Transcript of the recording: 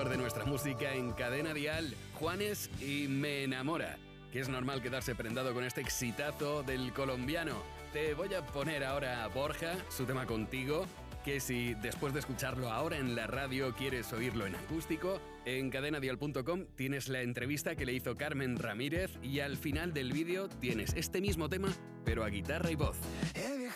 mejor de nuestra música en Cadena Dial, Juanes y Me Enamora, que es normal quedarse prendado con este exitazo del colombiano. Te voy a poner ahora a Borja, su tema Contigo, que si después de escucharlo ahora en la radio quieres oírlo en acústico, en cadenadial.com tienes la entrevista que le hizo Carmen Ramírez y al final del vídeo tienes este mismo tema, pero a guitarra y voz.